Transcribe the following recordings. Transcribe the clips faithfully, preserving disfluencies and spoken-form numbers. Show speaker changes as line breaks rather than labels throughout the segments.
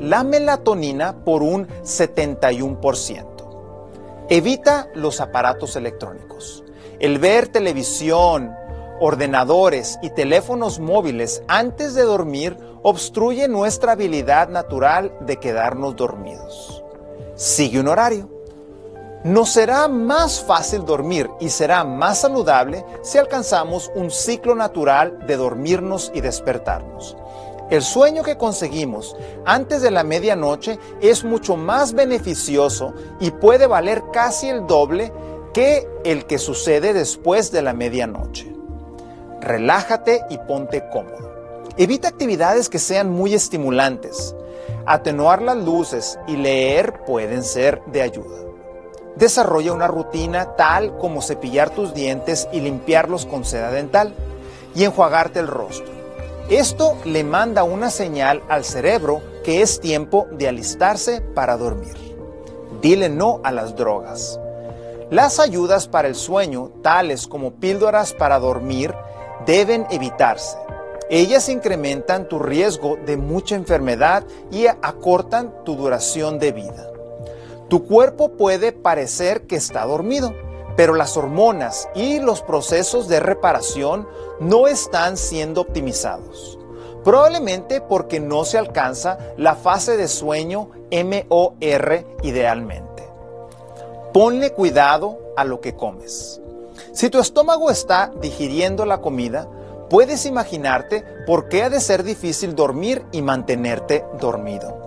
la melatonina por un setenta y uno por ciento. Evita los aparatos electrónicos. El ver televisión, ordenadores y teléfonos móviles antes de dormir obstruye nuestra habilidad natural de quedarnos dormidos. Sigue un horario. Nos será más fácil dormir y será más saludable si alcanzamos un ciclo natural de dormirnos y despertarnos. El sueño que conseguimos antes de la medianoche es mucho más beneficioso y puede valer casi el doble que el que sucede después de la medianoche. Relájate y ponte cómodo. Evita actividades que sean muy estimulantes. Atenuar las luces y leer pueden ser de ayuda. Desarrolla una rutina tal como cepillar tus dientes y limpiarlos con seda dental y enjuagarte el rostro. Esto le manda una señal al cerebro que es tiempo de alistarse para dormir. Dile no a las drogas. Las ayudas para el sueño, tales como píldoras para dormir, deben evitarse. Ellas incrementan tu riesgo de mucha enfermedad y acortan tu duración de vida. Tu cuerpo puede parecer que está dormido, pero las hormonas y los procesos de reparación no están siendo optimizados. Probablemente porque no se alcanza la fase de sueño M O R idealmente. Ponle cuidado a lo que comes. Si tu estómago está digiriendo la comida, puedes imaginarte por qué ha de ser difícil dormir y mantenerte dormido.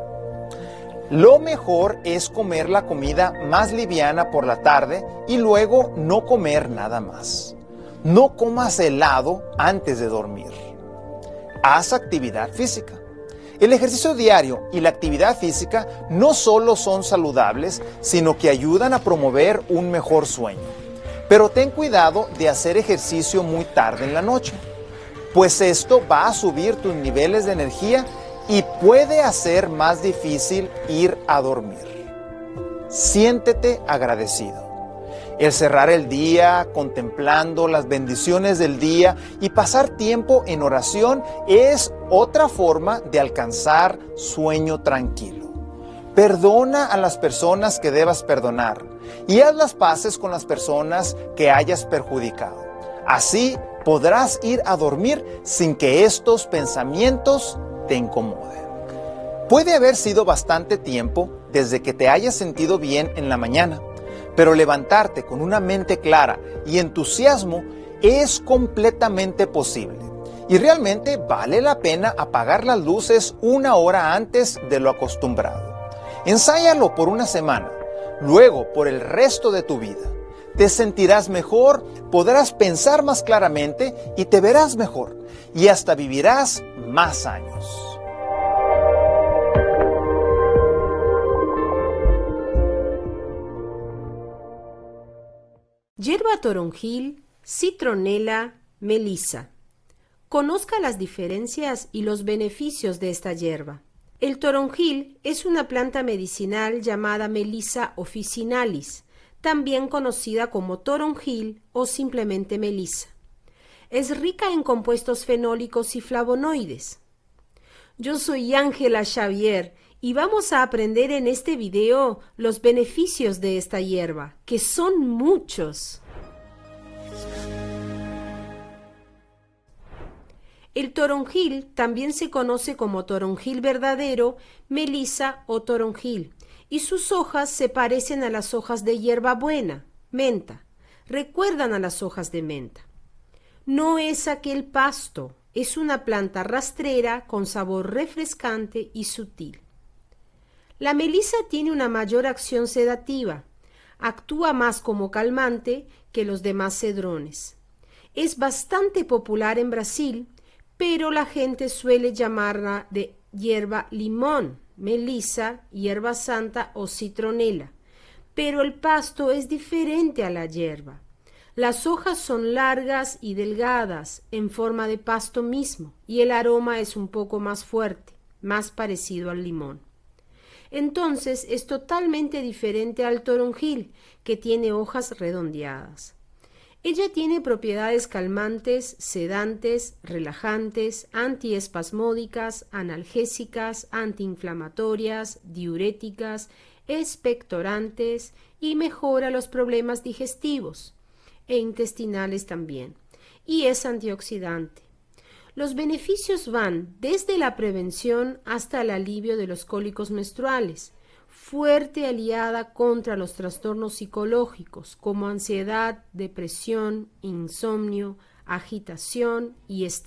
Lo mejor es comer la comida más liviana por la tarde y luego no comer nada más. No comas helado antes de dormir. Haz actividad física. El ejercicio diario y la actividad física no solo son saludables, sino que ayudan a promover un mejor sueño. Pero ten cuidado de hacer ejercicio muy tarde en la noche, pues esto va a subir tus niveles de energía y puede hacer más difícil ir a dormir. Siéntete agradecido. El cerrar el día contemplando las bendiciones del día y pasar tiempo en oración es otra forma de alcanzar sueño tranquilo. Perdona a las personas que debas perdonar y haz las paces con las personas que hayas perjudicado. Así podrás ir a dormir sin que estos pensamientos te incomoden. Puede haber sido bastante tiempo desde que te hayas sentido bien en la mañana, pero levantarte con una mente clara y entusiasmo es completamente posible. Y realmente vale la pena apagar las luces una hora antes de lo acostumbrado. Ensáyalo por una semana, luego por el resto de tu vida. Te sentirás mejor, podrás pensar más claramente y te verás mejor. Y hasta vivirás más años.
Hierba toronjil, citronela, melisa. Conozca las diferencias y los beneficios de esta hierba. El toronjil es una planta medicinal llamada Melissa officinalis, también conocida como toronjil o simplemente melisa. Es rica en compuestos fenólicos y flavonoides. Yo soy Ángela Xavier y vamos a aprender en este video los beneficios de esta hierba, que son muchos. El toronjil también se conoce como toronjil verdadero, melisa o toronjil, y sus hojas se parecen a las hojas de hierbabuena, menta. Recuerdan a las hojas de menta. No es aquel pasto, es una planta rastrera con sabor refrescante y sutil. La melisa tiene una mayor acción sedativa. Actúa más como calmante que los demás cedrones. Es bastante popular en Brasil, pero la gente suele llamarla de hierba limón, melisa, hierba santa o citronela. Pero el pasto es diferente a la hierba. Las hojas son largas y delgadas, en forma de pasto mismo, y el aroma es un poco más fuerte, más parecido al limón. Entonces es totalmente diferente al toronjil, que tiene hojas redondeadas. Ella tiene propiedades calmantes, sedantes, relajantes, antiespasmódicas, analgésicas, antiinflamatorias, diuréticas, expectorantes y mejora los problemas digestivos e intestinales también, y es antioxidante. Los beneficios van desde la prevención hasta el alivio de los cólicos menstruales, fuerte aliada contra los trastornos psicológicos como ansiedad, depresión, insomnio, agitación y estrés.